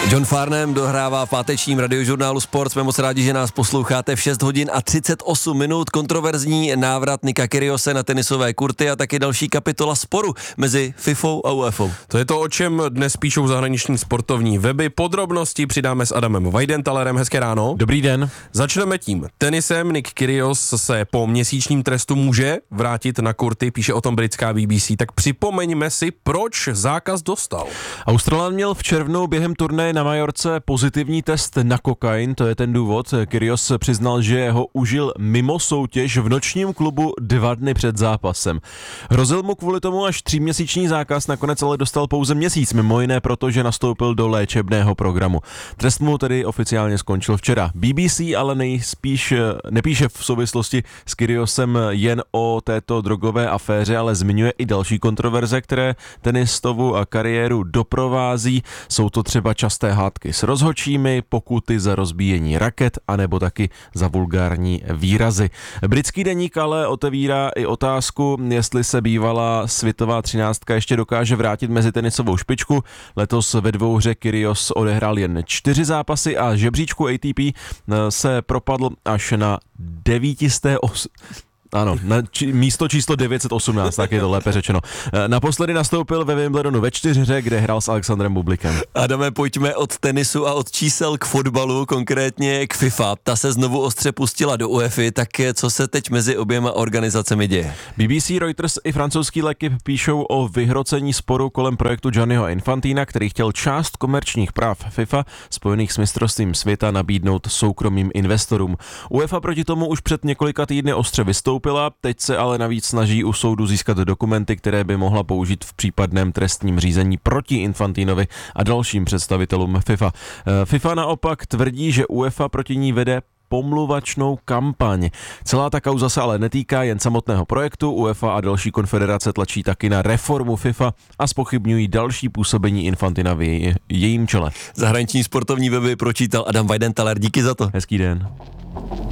John Farnham dohrává v pátečním radiožurnálu Sport. Jsme moc rádi, že nás posloucháte v 6 hodin a 38 minut. Kontroverzní návrat Nika Kyrgiose na tenisové kurty a taky další kapitola sporu mezi FIFou a UEFou. To je to, o čem dnes píšou zahraniční sportovní weby. Podrobnosti přidáme s Adamem Weidentalerem. Hezké ráno. Dobrý den. Začneme tím tenisem. Nick Kyrgios se po měsíčním trestu může vrátit na kurty, píše o tom britská BBC. Tak připomeňme si, proč zákaz dostal. Australan měl v červnu během turnaje na Majorce pozitivní test na kokain, to je ten důvod. Kyrgios přiznal, že ho užil mimo soutěž v nočním klubu 2 dny před zápasem. Hrozil mu kvůli tomu až 3měsíční zákaz, nakonec ale dostal pouze měsíc, mimo jiné proto, že nastoupil do léčebného programu. Trest mu tedy oficiálně skončil včera. BBC ale nejspíš nepíše v souvislosti s Kyrgiosem jen o této drogové aféře, ale zmiňuje i další kontroverze, které tenistovu a kariéru doprovází. Jsou to třeba časté hádky s rozhodčími, pokuty za rozbíjení raket, anebo taky za vulgární výrazy. Britský deník ale otevírá i otázku, jestli se bývalá světová 13 ještě dokáže vrátit mezi tenisovou špičku. Letos ve dvouhře Kyrgios odehrál jen 4 zápasy a žebříčku ATP se propadl až na 908. Ano, místo číslo 918, tak je to lépe řečeno. Naposledy nastoupil ve Wimbledonu ve 4, kde hrál s Alexandrem Bublikem. Adame, pojďme od tenisu a od čísel k fotbalu, konkrétně k FIFA. Ta se znovu ostře pustila do UEFA, tak co se teď mezi oběma organizacemi děje? BBC, Reuters i francouzský L'Équipe píšou o vyhrocení sporu kolem projektu Gianniho Infantina, který chtěl část komerčních práv FIFA spojených s mistrovstvím světa nabídnout soukromým investorům. UEFA proti tomu už před několika týdny ostře vystoupila, teď se ale navíc snaží u soudu získat dokumenty, které by mohla použít v případném trestním řízení proti Infantinovi a dalším představitelům FIFA. FIFA naopak tvrdí, že UEFA proti ní vede pomluvačnou kampaň. Celá ta kauza se ale netýká jen samotného projektu. UEFA a další konfederace tlačí taky na reformu FIFA a zpochybňují další působení Infantina v jejím čele. Zahraniční sportovní weby pročítal Adam Weidentaler. Díky za to. Hezký den.